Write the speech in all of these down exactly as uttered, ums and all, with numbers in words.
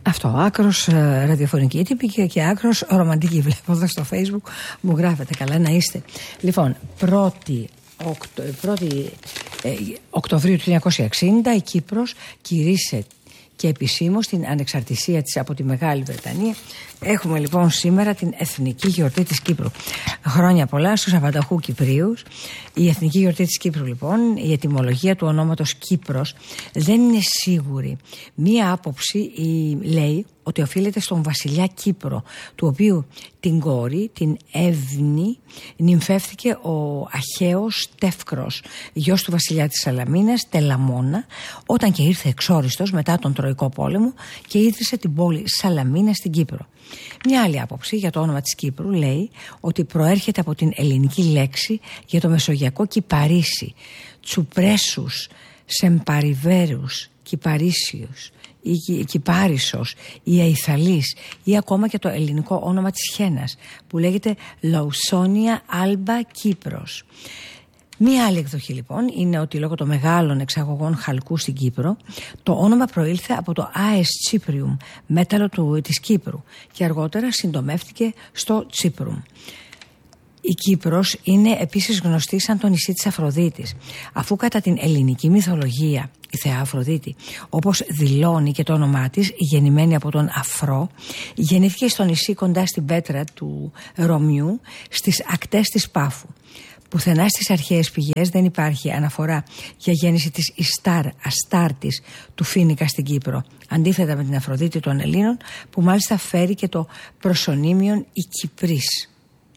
Αυτό, άκρος ε, ραδιοφωνική τύπη και, και άκρος ρομαντική. Βλέπω εδώ στο Facebook, μου γράφετε, καλά να είστε. Λοιπόν, πρώτη, οκτω, πρώτη ε, Οκτωβρίου του χίλια εννιακόσια εξήντα η Κύπρος κηρύσσε και επισήμως την ανεξαρτησία της από τη Μεγάλη Βρετανία. Έχουμε λοιπόν σήμερα την Εθνική Γιορτή της Κύπρου. Χρόνια πολλά στους Αβανταχού Κυπρίους. Η Εθνική Γιορτή της Κύπρου λοιπόν, η ετυμολογία του ονόματος Κύπρος δεν είναι σίγουρη. Μία άποψη η, λέει ότι οφείλεται στον βασιλιά Κύπρο, του οποίου την κόρη, την Εύνη, νυμφεύτηκε ο Αχαίος Τεύκρος, γιος του βασιλιά της Σαλαμίνας, Τελαμόνα, όταν και ήρθε εξόριστος μετά τον Τροϊκό πόλεμο και ίδρυσε την πόλη Σαλαμίνα στην Κύπρο. Μια άλλη άποψη για το όνομα της Κύπρου λέει ότι προέρχεται από την ελληνική λέξη για το μεσογειακό κυπαρίσι, τσουπρέσους, σεμπαριβέρους, κυπαρίσιους, ή Κυπάρισος ή Αϊθαλής, ή ακόμα και το ελληνικό όνομα της Χένας που λέγεται Λαουσόνια Άλμπα Κύπρος. Μία άλλη εκδοχή λοιπόν είναι ότι λόγω των μεγάλων εξαγωγών χαλκού στην Κύπρο το όνομα προήλθε από το Άες Τσίπριουμ, μέταλλο του, της Κύπρου, και αργότερα συντομεύτηκε στο Τσίπρουμ. Η Κύπρος είναι επίσης γνωστή σαν το νησί της Αφροδίτης, αφού κατά την ελληνική μυθολογία η θεά Αφροδίτη, όπως δηλώνει και το όνομά της, γεννημένη από τον Αφρό, γεννήθηκε στο νησί κοντά στην πέτρα του Ρωμιού, στις ακτές της Πάφου. Πουθενά στις αρχαίες πηγές δεν υπάρχει αναφορά για γέννηση της Ιστάρ, Αστάρτης, του Φίνικα στην Κύπρο, αντίθετα με την Αφροδίτη των Ελλήνων, που μάλιστα φέρει και το προσωνύμιον η Κυπρίς.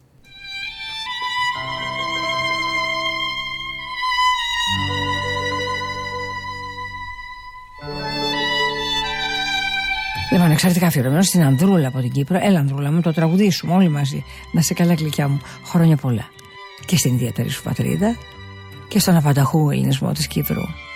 Λοιπόν, εξαιρετικά αφιερωμένο στην Ανδρούλα από την Κύπρο. Έλα, Ανδρούλα μου, το τραγουδήσουμε όλοι μαζί. Να σε καλά, γλυκιά μου. Χρόνια πολλά. Και στην ιδιαίτερη σου πατρίδα και στον απανταχού ελληνισμό της Κύπρου.